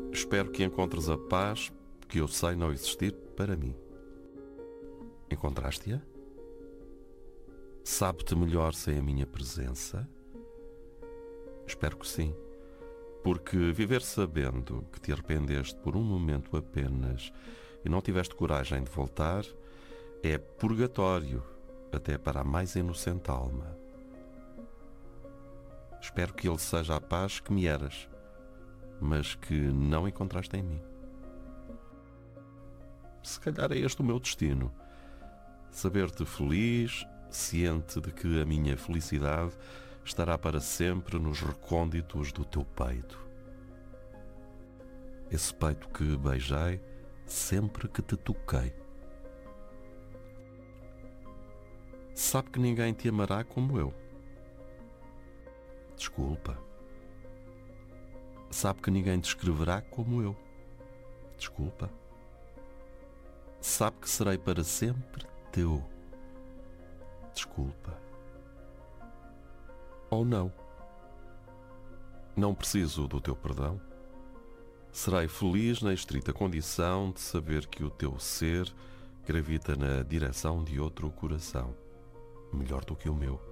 Espero que encontres a paz que eu sei não existir para mim. Encontraste-a? Sabe-te melhor sem a minha presença? Espero que sim, porque viver sabendo que te arrependeste por um momento apenas e não tiveste coragem de voltar é purgatório até para a mais inocente alma. Espero que ele seja a paz que me eras, mas que não encontraste em mim. Se calhar é este o meu destino. Saber-te feliz, ciente de que a minha felicidade estará para sempre nos recônditos do teu peito. Esse peito que beijei sempre que te toquei. Sabe que ninguém te amará como eu. Desculpa. Sabe que ninguém te escreverá como eu. Desculpa. Sabe que serei para sempre teu. Desculpa. Ou não. Não preciso do teu perdão. Serei feliz na estrita condição de saber que o teu ser gravita na direção de outro coração, melhor do que o meu.